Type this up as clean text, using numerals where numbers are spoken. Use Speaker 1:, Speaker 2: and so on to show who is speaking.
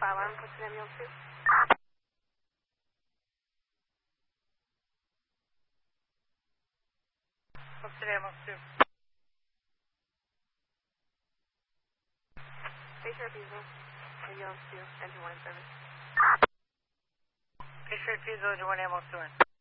Speaker 1: fire alarm, what's the ambulance 2?
Speaker 2: What's the ambulance 2?
Speaker 1: Patient refusal, ambulance 2, engine 1 in service.
Speaker 2: Patient refusal, engine 1, ambulance 2 in.